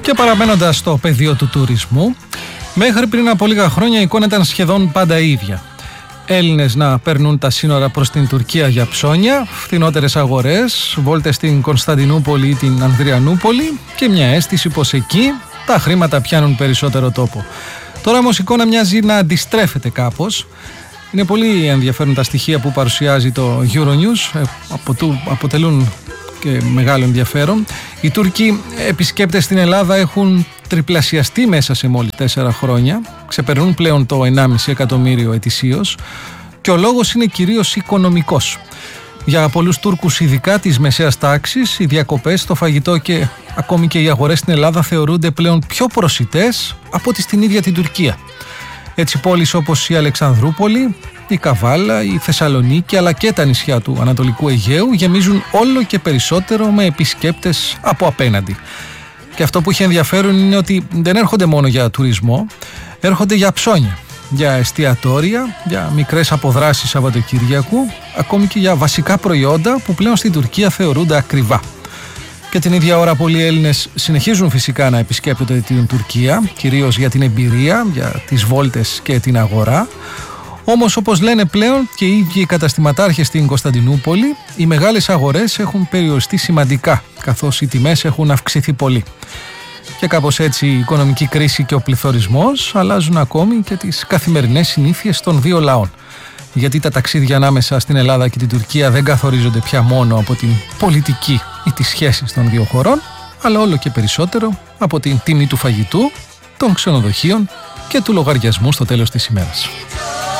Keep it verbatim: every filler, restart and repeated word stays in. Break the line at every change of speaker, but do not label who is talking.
Και παραμένοντας στο πεδίο του τουρισμού, μέχρι πριν από λίγα χρόνια η εικόνα ήταν σχεδόν πάντα ίδια. Έλληνες να περνούν τα σύνορα προς την Τουρκία για ψώνια, φθηνότερες αγορές, βόλτες στην Κωνσταντινούπολη ή την Ανδριανούπολη και μια αίσθηση πως εκεί τα χρήματα πιάνουν περισσότερο τόπο. Τώρα όμως η εικόνα μοιάζει να αντιστρέφεται κάπως. Είναι πολύ ενδιαφέρον τα στοιχεία που παρουσιάζει το Euronews, αποτελούν και μεγάλο ενδιαφέρον. Οι Τούρκοι επισκέπτες στην Ελλάδα έχουν τριπλασιαστεί μέσα σε μόλις τέσσερα χρόνια, ξεπερνούν πλέον το ενάμιση εκατομμύριο ετησίως και ο λόγος είναι κυρίως οικονομικός. Για πολλούς Τούρκους, ειδικά της μεσαίας τάξης, οι διακοπές, το φαγητό και ακόμη και οι αγορές στην Ελλάδα θεωρούνται πλέον πιο προσιτές από ό,τι στην ίδια την Τουρκία. Έτσι πόλεις όπως η Αλεξανδρούπολη, η Καβάλα, η Θεσσαλονίκη αλλά και τα νησιά του Ανατολικού Αιγαίου γεμίζουν όλο και περισσότερο με επισκέπτες από απέναντι. Και αυτό που έχει ενδιαφέρον είναι ότι δεν έρχονται μόνο για τουρισμό, έρχονται για ψώνια, για εστιατόρια, για μικρές αποδράσεις Σαββατοκύριακου, ακόμη και για βασικά προϊόντα που πλέον στην Τουρκία θεωρούνται ακριβά. Και την ίδια ώρα πολλοί Έλληνες συνεχίζουν φυσικά να επισκέπτονται την Τουρκία, κυρίως για την εμπειρία, για τις βόλτες και την αγορά. Όμως, όπως λένε πλέον και οι ίδιοι οι καταστηματάρχες στην Κωνσταντινούπολη, οι μεγάλες αγορές έχουν περιοριστεί σημαντικά, καθώς οι τιμές έχουν αυξηθεί πολύ. Και κάπως έτσι η οικονομική κρίση και ο πληθωρισμός αλλάζουν ακόμη και τις καθημερινές συνήθειες των δύο λαών. Γιατί τα ταξίδια ανάμεσα στην Ελλάδα και την Τουρκία δεν καθορίζονται πια μόνο από την πολιτική ή τις σχέσεις των δύο χωρών, αλλά όλο και περισσότερο από την τιμή του φαγητού, των ξενοδοχείων και του λογαριασμού στο τέλος της ημέρας.